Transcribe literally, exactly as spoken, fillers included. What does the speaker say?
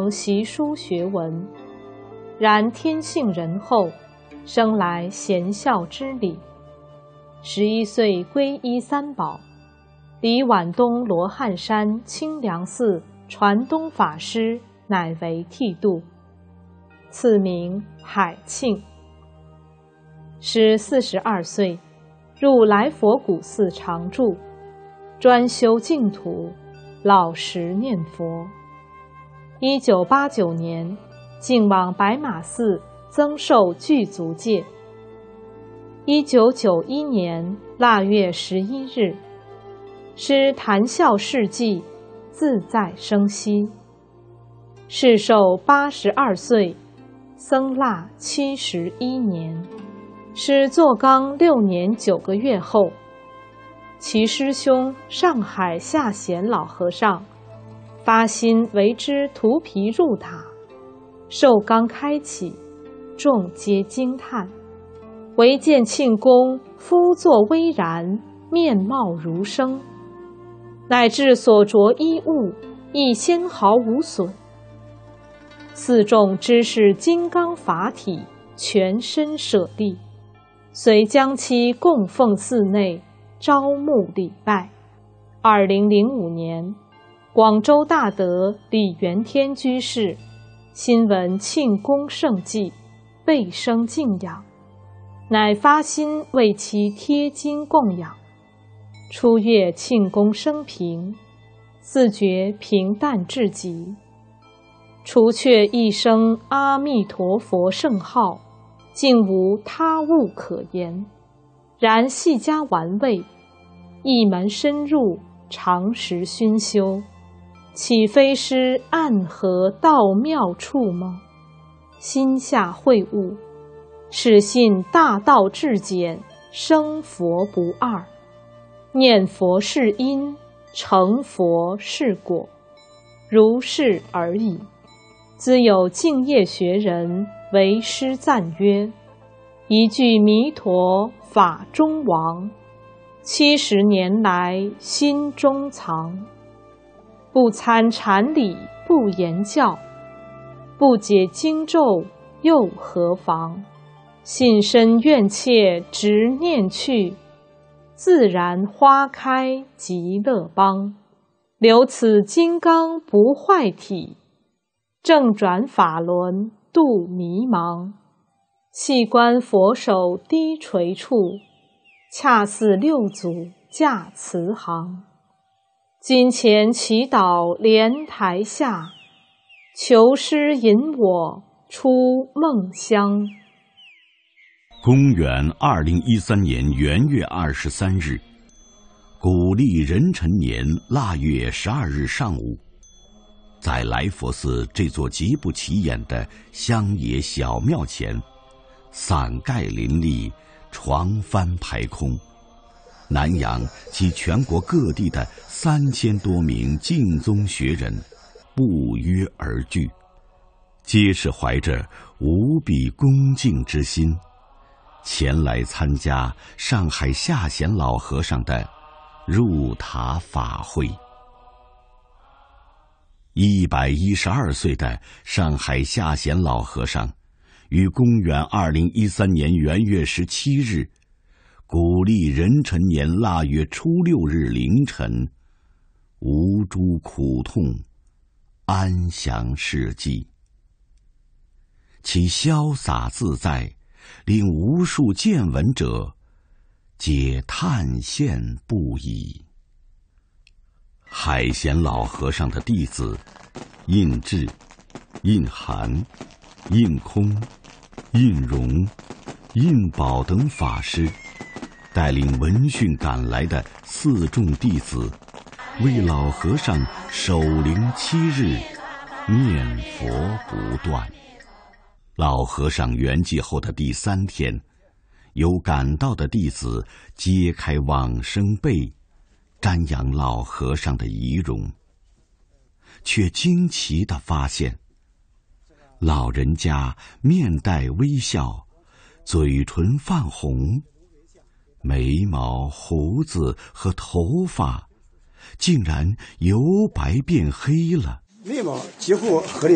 习书学文，然天性仁厚，生来贤孝之礼。十一岁皈依三宝，离皖东罗汉山清凉寺传东法师乃为剃度，赐名海庆。时四十二岁，入来佛古寺常住，专修净土，老实念佛。一九八九年，竟往白马寺增寿具足戒。一九九一年腊月十一日，师谈笑事迹，自在生息。世寿八十二岁，僧腊七十一年。师坐缸六年九个月后，其师兄上海下贤老和尚发心为之涂皮入塔，寿缸开启，众皆惊叹。唯见庆公肤作微然，面貌如生，乃至所着衣物亦纤毫无损。寺众知是金刚法体，全身舍利，遂将其供奉寺内，招募礼拜。二零零五年，广州大德李元天居士新闻庆功盛迹，倍生敬仰，乃发心为其贴经供养。初阅庆功生平，自觉平淡至极，除却一声阿弥陀佛圣号，竟无他物可言。然细加玩味，一门深入，常时熏修，岂非师暗合道妙处吗？心下会悟，始信大道至简，生佛不二。念佛是因，成佛是果，如是而已。兹有净业学人为师赞曰：一句弥陀法中王，七十年来心中藏。不参禅理不言教，不解经咒又何妨？信身愿切直念去，自然花开极乐邦。留此金刚不坏体，正转法轮度迷茫。细观佛手低垂处，恰似六祖驾慈航。金钱祈祷莲台下，求师引我出梦乡。 公元二零一三年元月二十三日，古历壬辰年腊月十二日上午，在来佛寺这座极不起眼的乡野小庙前，伞盖林立，床幡排空，南洋及全国各地的三千多名净宗学人不约而聚，皆是怀着无比恭敬之心，前来参加上海下贤老和尚的入塔法会。一百一十二岁的上海下贤老和尚，于公元二零一三年元月十七日，古历壬辰年腊月初六日凌晨，无诸苦痛，安详逝迹。其潇洒自在，令无数见闻者皆叹羡不已。海贤老和尚的弟子印智、印涵、印空、印容、印宝等法师，带领闻讯赶来的四众弟子，为老和尚守灵七日，念佛不断。老和尚圆寂后的第三天，有赶到的弟子揭开往生被，瞻仰老和尚的遗容，却惊奇地发现，老人家面带微笑，嘴唇泛红，眉毛、胡子和头发竟然由白变黑了， 眉毛几乎和